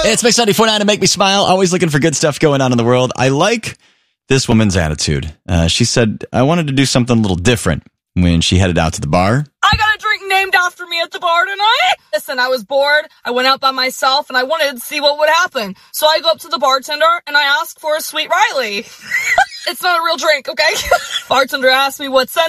It's Mix 94.9 to make me smile. Always looking for good stuff going on in the world. I like this woman's attitude. She said, I wanted to do something a little different when she headed out to the bar. I got a drink named after me at the bar tonight. Listen, I was bored. I went out by myself and I wanted to see what would happen. So I go up to the bartender and I ask for a Sweet Riley. It's not a real drink, okay? Bartender asked me what scent